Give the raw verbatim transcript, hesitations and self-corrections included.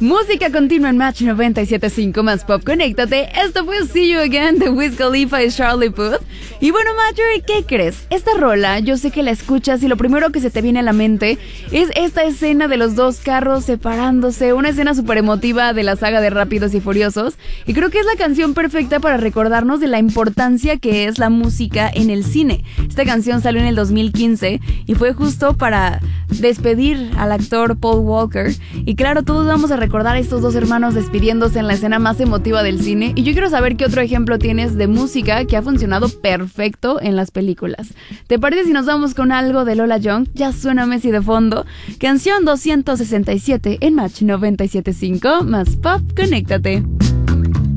Música continua en Match noventa y siete punto cinco más Pop. Conéctate. Esto fue See You Again de Wiz Khalifa y Charlie Puth. Y bueno, Marjorie, ¿qué crees? Esta rola, yo sé que la escuchas y lo primero que se te viene a la mente es esta escena de los dos carros separándose, una escena súper emotiva de la saga de Rápidos y Furiosos. Y creo que es la canción perfecta para recordarnos de la importancia que es la música en el cine. Esta canción salió en el dos mil quince y fue justo para despedir al actor Paul Walker. Y claro, todos vamos a recordar a estos dos hermanos despidiéndose en la escena más emotiva del cine. Y yo quiero saber qué otro ejemplo tienes de música que ha funcionado perfecto en las películas. ¿Te parece si nos vamos con algo de Lola Young? Ya suena Messi de fondo. Canción doscientos sesenta y siete en Match noventa y siete punto cinco más Pop. Conéctate.